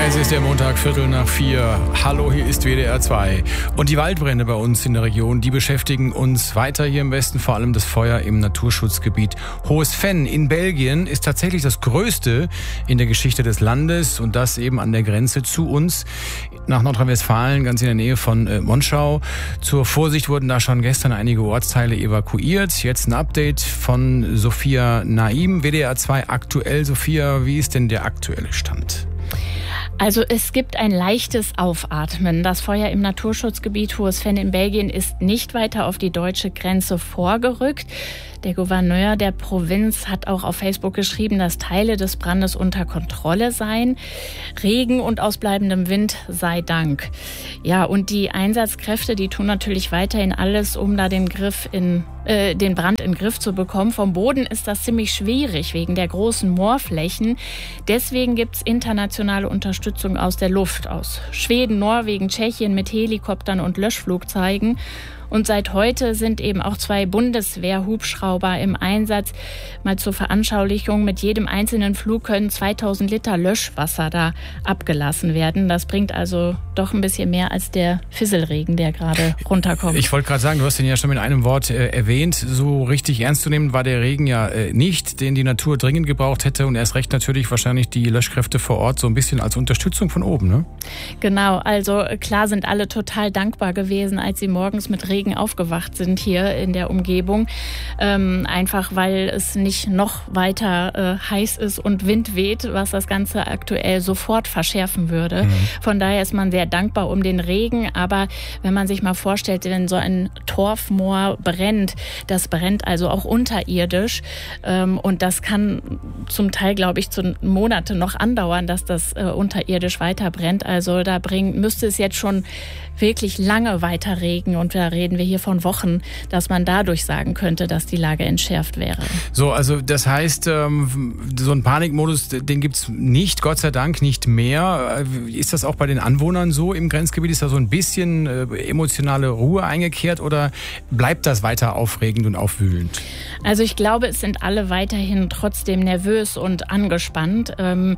Es ist der Montag, 3:45. Hallo, hier ist WDR 2. Und die Waldbrände bei uns in der Region, die beschäftigen uns weiter hier im Westen. Vor allem das Feuer im Naturschutzgebiet Hohes Venn in Belgien ist tatsächlich das größte in der Geschichte des Landes. Und das eben an der Grenze zu uns nach Nordrhein-Westfalen, ganz in der Nähe von Monschau. Zur Vorsicht wurden da schon gestern einige Ortsteile evakuiert. Jetzt ein Update von Sophia Naim, WDR 2 aktuell. Sophia, wie ist denn der aktuelle Stand? Also es gibt ein leichtes Aufatmen. Das Feuer im Naturschutzgebiet Hohes Venn in Belgien ist nicht weiter auf die deutsche Grenze vorgerückt. Der Gouverneur der Provinz hat auch auf Facebook geschrieben, dass Teile des Brandes unter Kontrolle seien. Regen und ausbleibendem Wind sei Dank. Ja, und die Einsatzkräfte, die tun natürlich weiterhin alles, um da den Brand in den Griff zu bekommen. Vom Boden ist das ziemlich schwierig wegen der großen Moorflächen. Deswegen gibt's internationale Unterstützung aus der Luft, aus Schweden, Norwegen, Tschechien mit Helikoptern und Löschflugzeugen. Und seit heute sind eben auch 2 Bundeswehr-Hubschrauber im Einsatz. Mal zur Veranschaulichung, mit jedem einzelnen Flug können 2000 Liter Löschwasser da abgelassen werden. Das bringt also doch ein bisschen mehr als der Fisselregen, der gerade runterkommt. Ich wollte gerade sagen, du hast den ja schon mit einem Wort erwähnt. So richtig ernst zu nehmen war der Regen ja nicht, den die Natur dringend gebraucht hätte. Und erst recht natürlich wahrscheinlich die Löschkräfte vor Ort so ein bisschen als Unterstützung von oben, ne? Genau, also klar sind alle total dankbar gewesen, als sie morgens mit Regen aufgewacht sind hier in der Umgebung. Einfach weil es nicht noch weiter heiß ist und Wind weht, was das Ganze aktuell sofort verschärfen würde. Von daher ist man sehr dankbar um den Regen. Aber wenn man sich mal vorstellt, wenn so ein Torfmoor brennt, das brennt also auch unterirdisch. Und das kann zum Teil, glaube ich, zu Monate noch andauern, dass das unterirdisch weiter brennt. Also da müsste es jetzt schon wirklich lange weiter regnen. Und da reden wir hier von Wochen, dass man dadurch sagen könnte, dass die Lage entschärft wäre. So, also das heißt, so ein Panikmodus, den gibt's nicht, Gott sei Dank nicht mehr. Ist das auch bei den Anwohnern so im Grenzgebiet? Ist da so ein bisschen emotionale Ruhe eingekehrt oder bleibt das weiter aufregend und aufwühlend? Also ich glaube, es sind alle weiterhin trotzdem nervös und angespannt.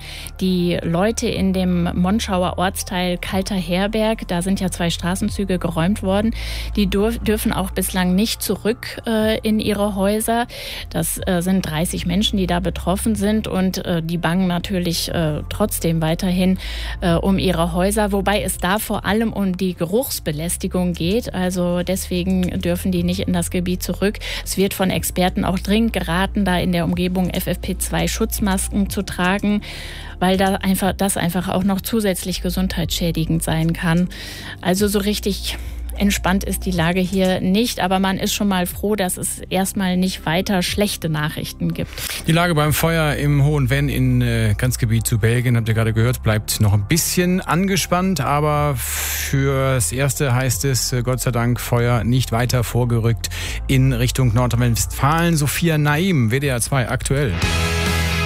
Die Leute in dem Monschauer Ortsteil Kalter Herberg, da sind ja 2 Straßenzüge geräumt worden, die dürfen auch bislang nicht zurück in ihre Häuser. Das sind 30 Menschen, die da betroffen sind und die bangen natürlich trotzdem weiterhin um ihre Häuser, wobei es da vor allem um die Geruchsbelästigung geht. Also deswegen dürfen die nicht in das Gebiet zurück. Es wird von Experten auch dringend geraten, da in der Umgebung FFP2-Schutzmasken zu tragen, weil das einfach auch noch zusätzlich gesundheitsschädigend sein kann. Also so richtig entspannt ist die Lage hier nicht, aber man ist schon mal froh, dass es erstmal nicht weiter schlechte Nachrichten gibt. Die Lage beim Feuer im Hohen Venn in Grenzgebiet zu Belgien, habt ihr gerade gehört, bleibt noch ein bisschen angespannt, aber fürs Erste heißt es, Gott sei Dank, Feuer nicht weiter vorgerückt in Richtung Nordrhein-Westfalen. Sophia Naim, WDR 2 aktuell.